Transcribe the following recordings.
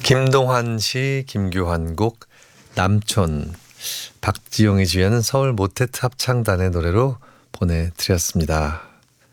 김동환 시, 김규환 곡, 남촌. 박지용이 지휘하는 서울 모테트 합창단의 노래로 보내드렸습니다.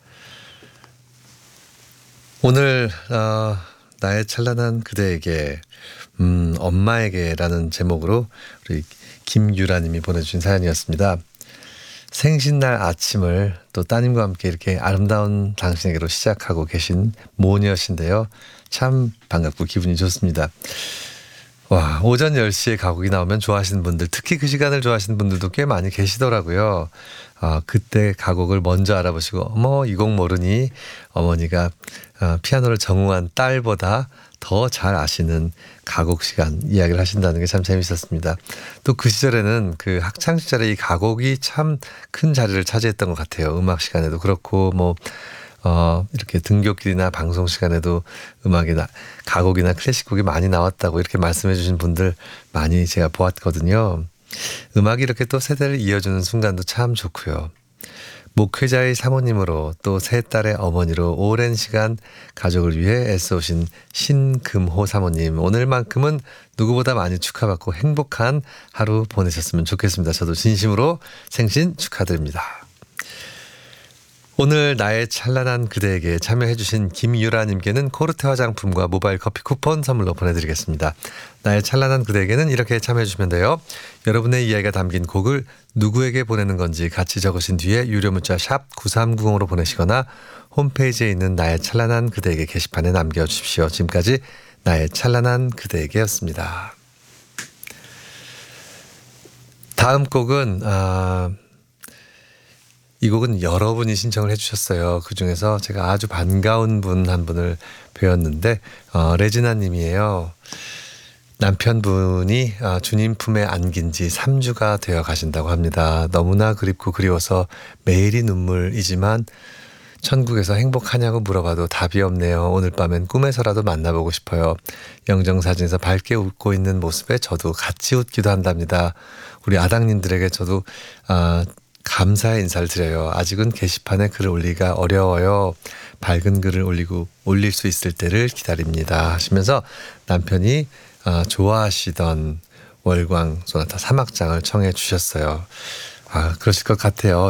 오늘 나의 찬란한 그대에게 엄마에게라는 제목으로 우리 김유라님이 보내주신 사연이었습니다. 생신날 아침을 또 따님과 함께 이렇게 아름다운 당신에게로 시작하고 계신 모녀신데요. 참 반갑고 기분이 좋습니다. 와, 오전 10시에 가곡이 나오면 좋아하시는 분들, 특히 그 시간을 좋아하시는 분들도 꽤 많이 계시더라고요. 그때 가곡을 먼저 알아보시고 어머 이 곡 모르니 어머니가 피아노를 전공한 딸보다 더 잘 아시는 가곡 시간 이야기를 하신다는 게 참 재밌었습니다. 또 그 시절에는 그 학창 시절에 이 가곡이 참 큰 자리를 차지했던 것 같아요. 음악 시간에도 그렇고 이렇게 등교길이나 방송 시간에도 음악이나 가곡이나 클래식곡이 많이 나왔다고 이렇게 말씀해 주신 분들 많이 제가 보았거든요. 음악이 이렇게 또 세대를 이어주는 순간도 참 좋고요. 목회자의 사모님으로 또 세 딸의 어머니로 오랜 시간 가족을 위해 애써오신 신금호 사모님, 오늘만큼은 누구보다 많이 축하받고 행복한 하루 보내셨으면 좋겠습니다. 저도 진심으로 생신 축하드립니다. 오늘 나의 찬란한 그대에게 참여해주신 김유라님께는 코르테 화장품과 모바일 커피 쿠폰 선물로 보내드리겠습니다. 나의 찬란한 그대에게는 이렇게 참여해주시면 돼요. 여러분의 이야기가 담긴 곡을 누구에게 보내는 건지 같이 적으신 뒤에 유료 문자 샵 9390으로 보내시거나 홈페이지에 있는 나의 찬란한 그대에게 게시판에 남겨주십시오. 지금까지 나의 찬란한 그대에게였습니다. 다음 곡은 이 곡은 여러분이 신청을 해주셨어요. 그중에서 제가 아주 반가운 분 한 분을 뵈었는데 레지나 님이에요. 남편분이 주님 품에 안긴 지 3주가 되어 가신다고 합니다. 너무나 그립고 그리워서 매일이 눈물이지만 천국에서 행복하냐고 물어봐도 답이 없네요. 오늘 밤엔 꿈에서라도 만나보고 싶어요. 영정사진에서 밝게 웃고 있는 모습에 저도 같이 웃기도 한답니다. 우리 아당님들에게 저도 감사의 인사를 드려요. 아직은 게시판에 글을 올리기가 어려워요. 밝은 글을 올릴 수 있을 때를 기다립니다 하시면서 남편이 좋아하시던 월광 소나타 3악장을 청해 주셨어요. 그러실 것 같아요.